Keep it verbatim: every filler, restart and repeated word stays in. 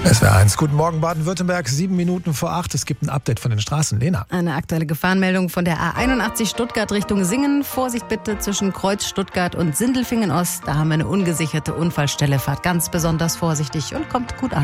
S W R eins, guten Morgen Baden-Württemberg, sieben Minuten vor acht. Es gibt ein Update von den Straßen. Lena. Eine aktuelle Gefahrenmeldung von der A einundachtzig Stuttgart Richtung Singen. Vorsicht bitte zwischen Kreuz Stuttgart und Sindelfingen Ost. Da haben wir eine ungesicherte Unfallstelle. Fahrt ganz besonders vorsichtig und kommt gut an.